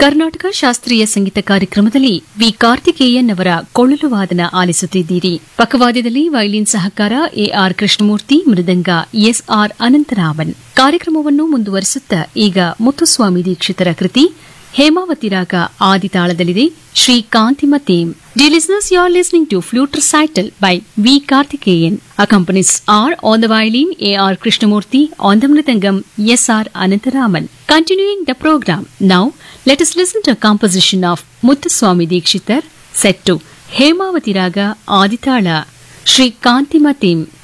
ಕರ್ನಾಟಕ ಶಾಸ್ತ್ರೀಯ ಸಂಗೀತ ಕಾರ್ಯಕ್ರಮದಲ್ಲಿ ವಿ ಕಾರ್ತಿಕೇಯನ್ ಅವರ ಕೊಳಲು ವಾದನ ಆಲಿಸುತ್ತಿದ್ದೀರಿ. ಪಕ್ಕವಾದ್ಯದಲ್ಲಿ ವೈಲಿನ್ ಸಹಕಾರ ಎಆರ್ ಕೃಷ್ಣಮೂರ್ತಿ, ಮೃದಂಗ ಎಸ್ಆರ್ ಅನಂತರಾಮನ್. ಕಾರ್ಯಕ್ರಮವನ್ನು ಮುಂದುವರಿಸುತ್ತಾ ಈಗ ಮುತ್ತುಸ್ವಾಮಿ ದೀಕ್ಷಿತರ ಕೃತಿ ಹೇಮಾವತಿ ರಾಗ ಆದಿತಾಳದಲ್ಲಿದೆ. Shri ಕಾಂತಿಮ theme. Dear listeners, you are listening to Flute Recital by V. Karthikeyan. Accompanists are on the violin A.R. Krishnamurti, on the mridangam S.R. Anantaraman. Continuing the program, now let us listen to a composition of Muthuswami Dikshitar set to Hemavati Raga Aditala, Shri Kantima Theme.